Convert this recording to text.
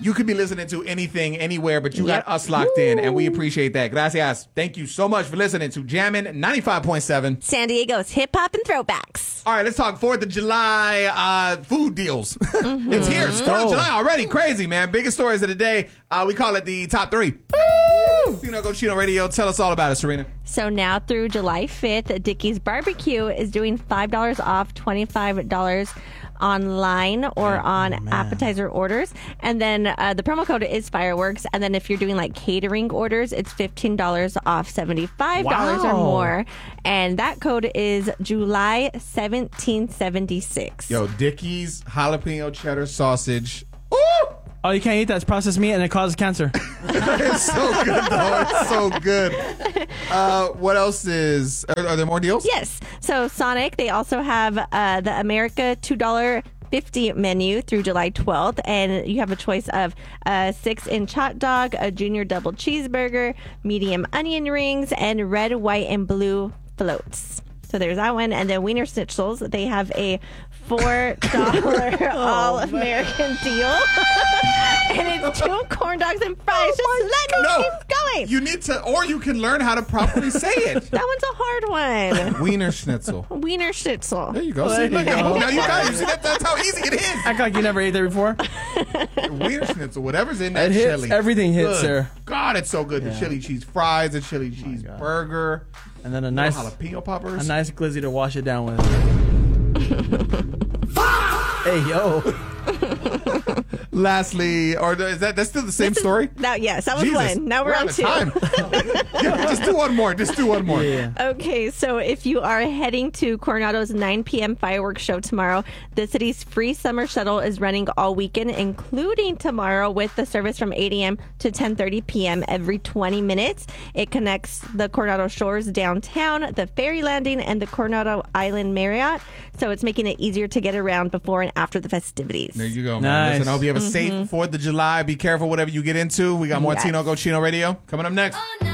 you could be listening to anything, anywhere, but you got us locked in, and we appreciate that. Gracias. Thank you so much for listening to Jammin' 95.7. San Diego's hip-hop and throwbacks. All right, let's talk 4th of July food deals. It's here. It's 4th of July already. Crazy, man. Biggest stories of the day. We call it the top 3. Tino Cochino Radio. Tell us all about it, Serena. So now through July 5th, Dickey's Barbecue is doing $5 off, $25 online or on appetizer orders. And then the promo code is fireworks. And then if you're doing like catering orders, it's $15 off, $75 or more. And that code is July 1776. Yo, Dickey's jalapeno cheddar sausage. Ooh! Oh, you can't eat that. It's processed meat and it causes cancer. It's so good, though. It's so good. What else is... Are there more deals? Yes. So Sonic, they also have the America $2.50 menu through July 12th. And you have a choice of a 6-inch hot dog, a junior double cheeseburger, medium onion rings, and red, white, and blue floats. So there's that one. And then Wiener Schnitzels, they have a $4 all-American deal. And it's 2 corn dogs and fries. Just let me keep going. You need to, or you can learn how to properly say it. That one's a hard one. Wiener Schnitzel. Wiener Schnitzel. There you go. See, look, now you got it. You see, that's how easy it is. Act like you never ate there before. Wiener Schnitzel, whatever's in that It hits. chili. Everything hits Good. there. God, it's so good. The chili cheese fries, the chili cheese burger, And then a nice jalapeno poppers. A nice glizzy to wash it down with. Hey, yo. Lastly, or is that's still the same story? Yes, that was Jesus, one. Now we're on out of 2. time. Yeah, just do one more. Just do one more. Yeah. Okay, so if you are heading to Coronado's 9 p.m. fireworks show tomorrow, the city's free summer shuttle is running all weekend, including tomorrow with the service from 8 a.m. to 10:30 p.m. every 20 minutes. It connects the Coronado Shores downtown, the ferry landing, and the Coronado Island Marriott. So it's making it easier to get around before and after the festivities. There you go, man. Nice. Listen, I hope you have a safe 4th of July. Be careful whatever you get into. We got more Tino Cochino Radio coming up next.